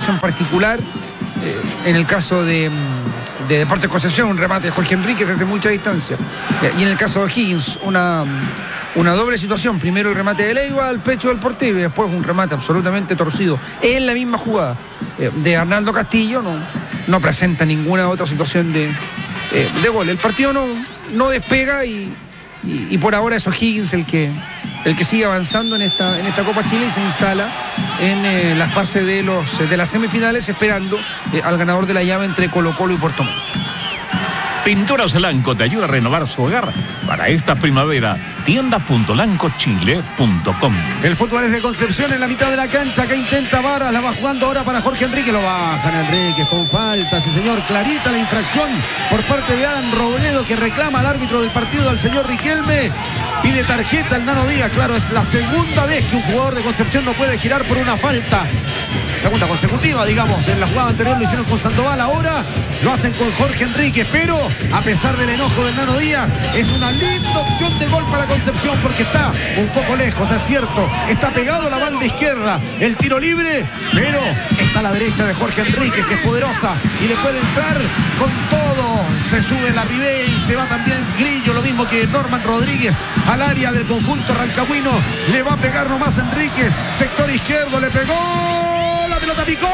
situación particular. En el caso de Deportes Concepción, un remate de Jorge Enríquez desde mucha distancia. Y en el caso de O'Higgins, una doble situación. Primero el remate de Leiva al pecho del portero y después un remate absolutamente torcido en la misma jugada de Arnaldo Castillo. No presenta ninguna otra situación de gol. El partido no despega y por ahora es O'Higgins el que sigue avanzando en esta Copa Chile y se instala en la fase de las semifinales, esperando al ganador de la llave entre Colo-Colo y Puerto Montt. Pinturas Lanco te ayuda a renovar su hogar para esta primavera. Tienda.lancochile.com. El fútbol es de Concepción en la mitad de la cancha. Que intenta Varas, la va jugando ahora para Jorge Enríquez. Lo bajan Enríquez con falta, sí señor. Clarita la infracción por parte de Adam Robledo, que reclama al árbitro del partido, al señor Riquelme. Pide tarjeta al Nano Díaz. Claro, es la segunda vez que un jugador de Concepción no puede girar por una falta. Segunda consecutiva, digamos. En la jugada anterior lo hicieron con Sandoval, ahora lo hacen con Jorge Enríquez, pero a pesar del enojo del Nano Díaz, es una linda opción de gol para Concepción, porque está un poco lejos, es cierto, está pegado a la banda izquierda el tiro libre, pero está a la derecha de Jorge Enríquez, que es poderosa y le puede entrar con todo. Se sube la Ribey y se va también Grillo, lo mismo que Norman Rodríguez al área del conjunto rancagüino. Le va a pegar nomás Enríquez, sector izquierdo, le pegó, la pelota picó.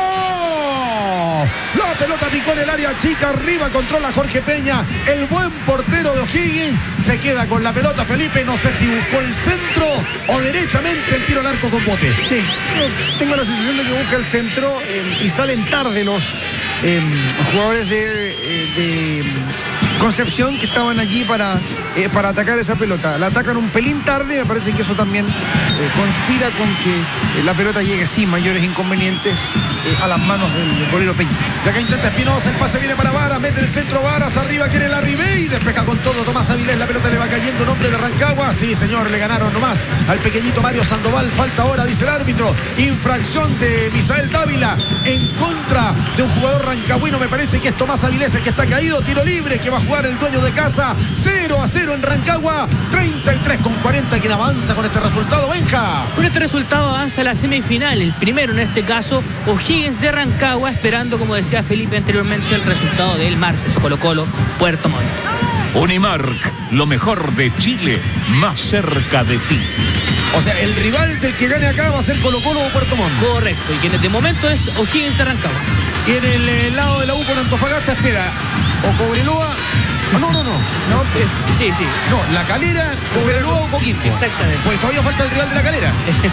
La pelota picó en el área chica, arriba controla Jorge Peña, el buen portero de O'Higgins, se queda con la pelota Felipe, no sé si buscó el centro o derechamente el tiro al arco con bote. Sí, yo tengo la sensación de que busca el centro y salen tarde los jugadores de Concepción, que estaban allí para atacar esa pelota. La atacan un pelín tarde, me parece que eso también conspira con que la pelota llegue sin mayores inconvenientes a las manos del golero Peña. Y acá intenta Espinosa, el pase viene para Varas, mete el centro Varas, arriba quiere la Ribey, despeja con todo Tomás Avilés, la pelota le va cayendo, nombre de Rancagua. Sí señor, le ganaron nomás al pequeñito Mario Sandoval, falta ahora, dice el árbitro. Infracción de Misael Dávila en contra de un jugador rancagüino, me parece que es Tomás Avilés el que está caído. Tiro libre que va a jugar el dueño de casa. 0-0 en Rancagua, 33-40 quien avanza con este resultado, Benja. Con este resultado avanza a la semifinal, el primero en este caso O'Higgins de Rancagua, esperando, como decía Felipe anteriormente, el resultado del martes, Colo-Colo, Puerto Montt. Unimark, lo mejor de Chile, más cerca de ti. O sea, el rival del que gane acá va a ser Colo-Colo o Puerto Montt. Correcto, y quien de momento es O'Higgins de Rancagua. Y en el lado de la U con Antofagasta espera o Cobreloa. No. Sí. No, La Calera, Cobreloa o Coquimbo. Exactamente. Pues todavía falta el rival de La Calera.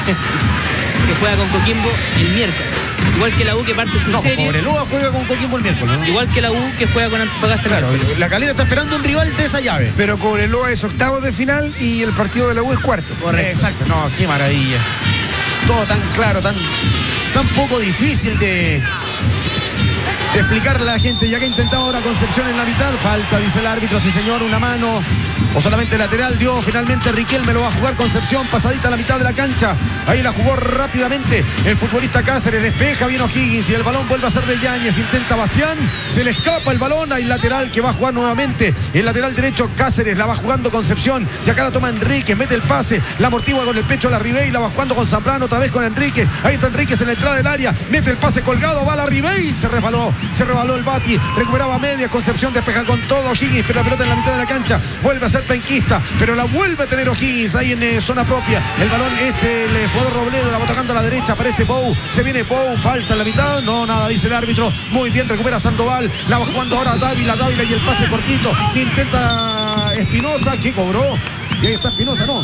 Que juega con Coquimbo el miércoles. Igual que la U, que parte su serie. Cobreloa juega con Coquimbo el miércoles, ¿no? Igual que la U, que juega con Antofagasta. Claro, La Calera está esperando un rival de esa llave. Pero Cobreloa es octavos de final y el partido de la U es cuarto. Correcto. Exacto, no, qué maravilla. Todo tan claro, tan poco difícil de explicarle a la gente. Ya que intentaba ahora Concepción en la mitad, falta, dice el árbitro, sí señor, una mano o solamente lateral dio finalmente Riquelme, lo va a jugar Concepción, pasadita a la mitad de la cancha, ahí la jugó rápidamente el futbolista Cáceres, despeja bien O'Higgins y el balón vuelve a ser de Yáñez, intenta Bastián, se le escapa el balón, hay lateral que va a jugar nuevamente, el lateral derecho Cáceres, la va jugando Concepción, y acá la toma Enríquez, mete el pase, la amortigua con el pecho a la Ribey, la va jugando con Zambrano, otra vez con Enríquez, ahí está Enríquez en la entrada del área, mete el pase colgado, va la Ribey, se rebaló el Bati, recuperaba media, Concepción despeja con todo O'Higgins, pero la pelota en la mitad de la cancha, vuelve a ser penquista, pero la vuelve a tener O'Higgins ahí en zona propia, el balón es el jugador Robledo, la va tocando a la derecha, aparece Bou, se viene Bou, falta en la mitad, no, nada, dice el árbitro, muy bien, recupera Sandoval, la va jugando ahora Dávila y el pase cortito, intenta Espinosa, que cobró, y ahí está Espinosa, no.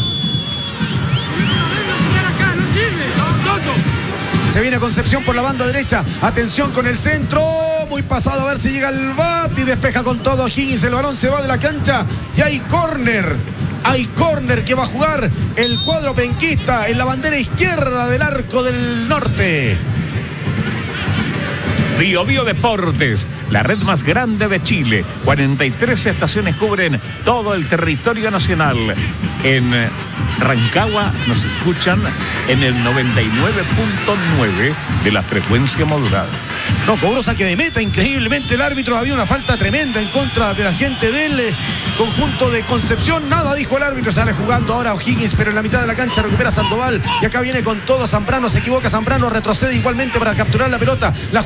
Se viene Concepción por la banda derecha, atención con el centro, muy pasado, a ver si llega el Bati, despeja con todo O'Higgins, el balón se va de la cancha y hay córner que va a jugar el cuadro penquista en la bandera izquierda del arco del norte. Bio Deportes, la red más grande de Chile. 43 estaciones cubren todo el territorio nacional. En Rancagua nos escuchan en el 99.9 de la frecuencia modulada. No, cobró saque de meta, increíblemente el árbitro, había una falta tremenda en contra de la gente del conjunto de Concepción, nada dijo el árbitro, sale jugando ahora O'Higgins, pero en la mitad de la cancha recupera Sandoval, y acá viene con todo Zambrano, se equivoca Zambrano, retrocede igualmente para capturar la pelota, la